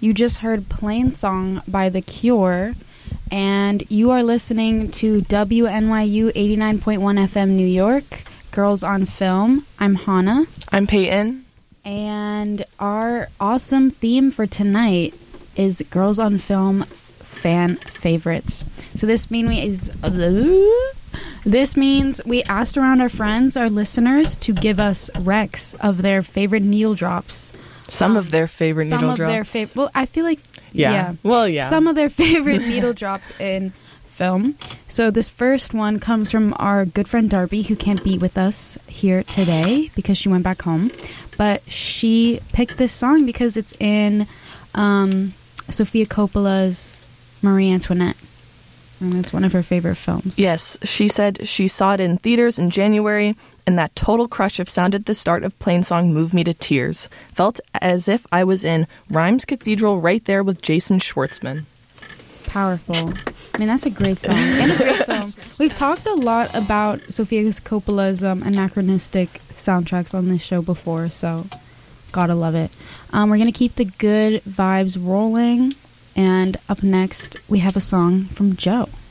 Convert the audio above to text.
You just heard Plain Song by The Cure, and you are listening to WNYU 89.1 FM New York, Girls on Film. I'm Hannah. I'm Peyton. And our awesome theme for tonight is Girls on Film fan favorites. So this means we asked around our friends, our listeners, to give us recs of their favorite needle drops. Some of their favorite needle drops. Well, I feel like yeah. Well, yeah. Some of their favorite needle drops in film. So this first one comes from our good friend Darby, who can't be with us here today because she went back home. But she picked this song because it's in Sofia Coppola's Marie Antoinette. And it's one of her favorite films. Yes, she said she saw it in theaters in January, and that total crush of sound at the start of Plain Song moved me to tears. Felt as if I was in Rhymes Cathedral right there with Jason Schwartzman. Powerful. I mean, that's a great song and a great film. We've talked a lot about Sofia Coppola's anachronistic soundtracks on this show before, so gotta love it. We're going to keep the good vibes rolling. And up next, we have a song from Joe.